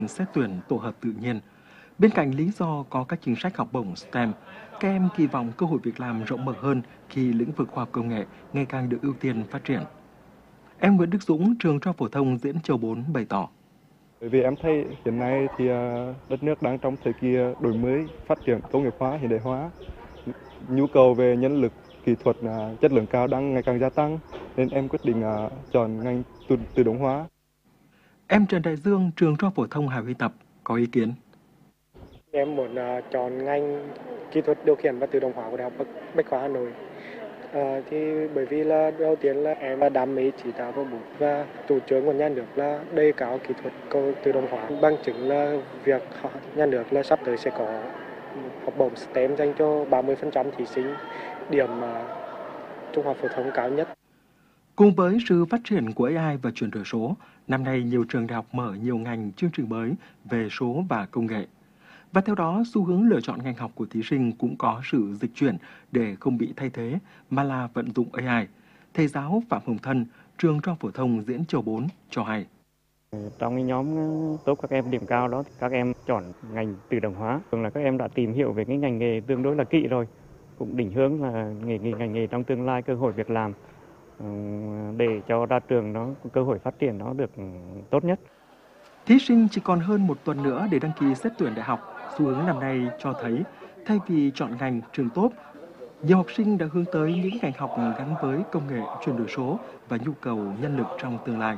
xét tuyển tổ hợp tự nhiên. Bên cạnh lý do có các chính sách học bổng STEM, các em kỳ vọng cơ hội việc làm rộng mở hơn khi lĩnh vực khoa học công nghệ ngày càng được ưu tiên phát triển. Em Nguyễn Đức Dũng, trường Trung học phổ thông Diễn Châu 4 bày tỏ. Bởi vì em thấy hiện nay thì đất nước đang trong thời kỳ đổi mới, phát triển công nghiệp hóa, hiện đại hóa. Nhu cầu về nhân lực, kỹ thuật chất lượng cao đang ngày càng gia tăng, nên em quyết định chọn ngành tự động hóa. Em Trần Đại Dương, trường Trung học phổ thông Hà Huy Tập có ý kiến. Em muốn chọn ngành kỹ thuật điều khiển và tự động hóa của Đại học Bách khoa Hà Nội. Thì bởi vì là đầu tiên là em đam mê chỉ đạo robot và chủ trương của nhà nước là đề cao kỹ thuật tự động hóa. Bằng chứng là việc nhà nước là sắp tới sẽ có học bổng STEM dành cho 30% thí sinh điểm trung học phổ thông cao nhất. Cùng với sự phát triển của AI và chuyển đổi số, năm nay nhiều trường đại học mở nhiều ngành chương trình mới về số và công nghệ. Và theo đó, xu hướng lựa chọn ngành học của thí sinh cũng có sự dịch chuyển để không bị thay thế, mà là vận dụng AI. Thầy giáo Phạm Hồng Thân, trường Trung học phổ thông Diễn Châu 4 cho hay. Trong cái nhóm top các em điểm cao đó, các em chọn ngành tự động hóa. Thường là các em đã tìm hiểu về cái ngành nghề tương đối là kỹ rồi, cũng định hướng là ngành nghề trong tương lai, cơ hội việc làm để cho ra trường nó cơ hội phát triển nó được tốt nhất. Thí sinh chỉ còn hơn một tuần nữa để đăng ký xét tuyển đại học. Xu hướng năm nay cho thấy, thay vì chọn ngành trường tốt, nhiều học sinh đã hướng tới những ngành học gắn với công nghệ, chuyển đổi số và nhu cầu nhân lực trong tương lai.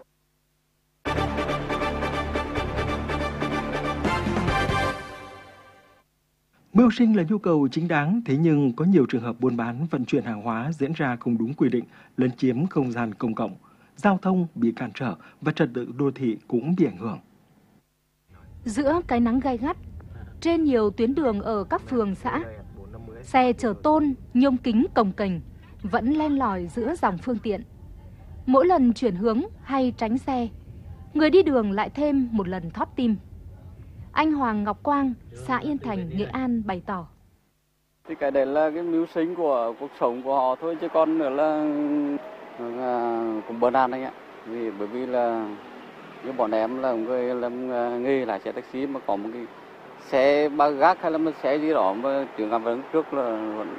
Mưu sinh là nhu cầu chính đáng, thế nhưng có nhiều trường hợp buôn bán, vận chuyển hàng hóa diễn ra không đúng quy định, lấn chiếm không gian công cộng. Giao thông bị cản trở và trật tự đô thị cũng bị ảnh hưởng. Giữa cái nắng gay gắt, trên nhiều tuyến đường ở các phường xã, xe chở tôn, nhôm kính cồng kềnh vẫn len lỏi giữa dòng phương tiện. Mỗi lần chuyển hướng hay tránh xe, người đi đường lại thêm một lần thót tim. Anh Hoàng Ngọc Quang, xã Yên Thành, Nghệ An bày tỏ. Thì cái đấy là cái mưu sinh của cuộc sống của họ thôi, chứ còn nữa là cũng bớt ăn anh ạ. Bởi vì là như bọn em là người làm nghề lái xe taxi, mà có một cái xe ba gác hay là một xe gì đó mà trường hợp vẫn trước là vẫn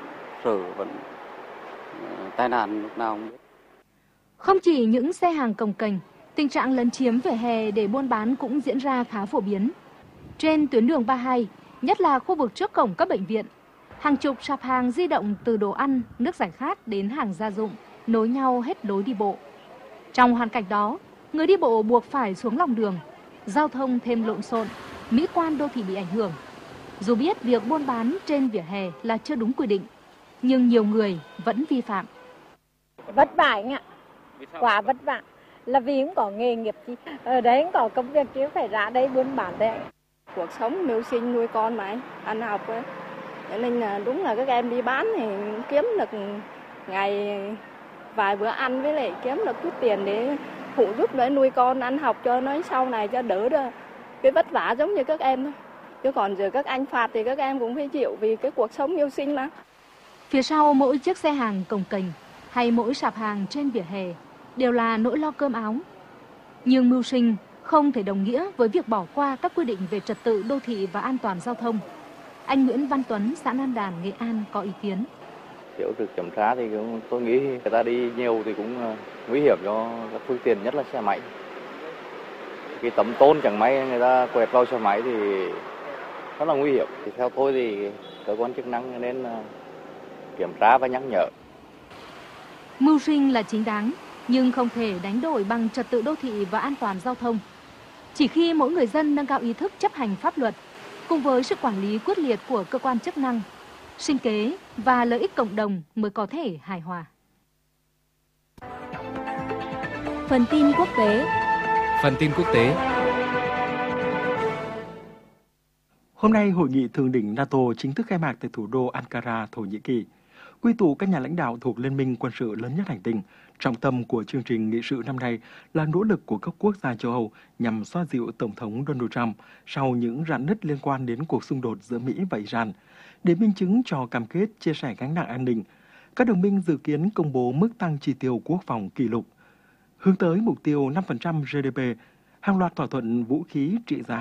tai nạn lúc nào không biết. Không chỉ những xe hàng cồng kềnh, tình trạng lấn chiếm vỉa hè để buôn bán cũng diễn ra khá phổ biến. Trên tuyến đường 32, nhất là khu vực trước cổng các bệnh viện, hàng chục sạp hàng di động từ đồ ăn, nước giải khát đến hàng gia dụng nối nhau hết lối đi bộ. Trong hoàn cảnh đó, người đi bộ buộc phải xuống lòng đường, giao thông thêm lộn xộn, mỹ quan đô thị bị ảnh hưởng. Dù biết việc buôn bán trên vỉa hè là chưa đúng quy định, nhưng nhiều người vẫn vi phạm. Vất vả anh ạ, quá vất vả. Là vì không có nghề nghiệp gì, ở đấy không có công việc chứ phải ra đây buôn bán đấy. Cuộc sống mưu sinh nuôi con mà anh, ăn học ấy. Cho nên là đúng là các em đi bán thì kiếm được ngày vài bữa ăn, với lại kiếm được chút tiền để phụ giúp để nuôi con ăn học cho nó sau này cho đỡ được cái vất vả giống như các em thôi. Chứ còn giờ các anh phạt thì các em cũng phải chịu vì cái cuộc sống mưu sinh mà. Phía sau mỗi chiếc xe hàng cồng kềnh hay mỗi sạp hàng trên vỉa hè đều là nỗi lo cơm áo. Nhưng mưu sinh không thể đồng nghĩa với việc bỏ qua các quy định về trật tự đô thị và an toàn giao thông. Anh Nguyễn Văn Tuấn, xã Nam Đàn, Nghệ An có ý kiến. Thiếu được kiểm tra thì tôi nghĩ người ta đi nhiều thì cũng nguy hiểm cho các phương tiện, nhất là xe máy. Cái tấm tôn chẳng may người ta quẹt vào xe máy thì rất là nguy hiểm. Thì theo tôi thì cơ quan chức năng nên kiểm tra và nhắc nhở. Mưu sinh là chính đáng, nhưng không thể đánh đổi bằng trật tự đô thị và an toàn giao thông. Chỉ khi mỗi người dân nâng cao ý thức chấp hành pháp luật, cùng với sự quản lý quyết liệt của cơ quan chức năng, sinh kế và lợi ích cộng đồng mới có thể hài hòa. Phần tin quốc tế. Hôm nay, Hội nghị thượng đỉnh NATO chính thức khai mạc tại thủ đô Ankara, Thổ Nhĩ Kỳ. Quy tụ các nhà lãnh đạo thuộc Liên minh quân sự lớn nhất hành tinh. Trọng tâm của chương trình nghị sự năm nay là nỗ lực của các quốc gia châu Âu nhằm xoa dịu Tổng thống Donald Trump sau những rạn nứt liên quan đến cuộc xung đột giữa Mỹ và Iran. Để minh chứng cho cam kết chia sẻ gánh nặng an ninh, các đồng minh dự kiến công bố mức tăng chi tiêu quốc phòng kỷ lục. Hướng tới mục tiêu 5% GDP, hàng loạt thỏa thuận vũ khí trị giá